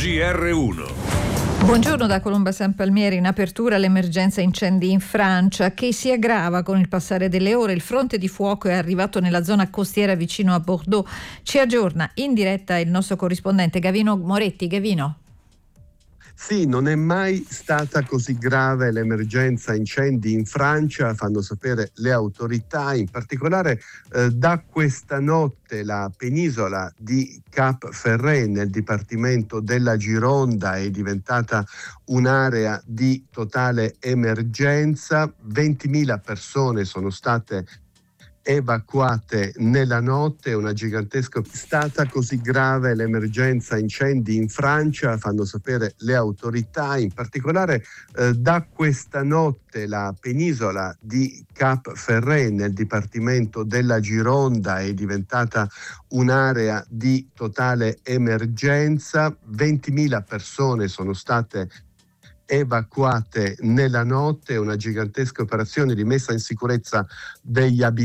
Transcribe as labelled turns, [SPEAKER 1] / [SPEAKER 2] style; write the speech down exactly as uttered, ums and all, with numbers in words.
[SPEAKER 1] G R uno.
[SPEAKER 2] Buongiorno da Colomba San Palmieri. In apertura l'emergenza incendi in Francia, che si aggrava con il passare delle ore. Il fronte di fuoco è arrivato nella zona costiera vicino a Bordeaux. Ci aggiorna in diretta il nostro corrispondente Gavino Moretti. Gavino.
[SPEAKER 3] Sì, non è mai stata così grave l'emergenza incendi in Francia, fanno sapere le autorità. In particolare eh, da questa notte la penisola di Cap Ferret nel dipartimento della Gironda è diventata un'area di totale emergenza. ventimila persone sono state evacuate nella notte. Una gigantesca. È stata così grave l'emergenza incendi in Francia, fanno sapere le autorità. In particolare eh, da questa notte la penisola di Cap Ferret nel dipartimento della Gironda è diventata un'area di totale emergenza. ventimila persone sono state evacuate nella notte. Una gigantesca operazione di messa in sicurezza degli abitanti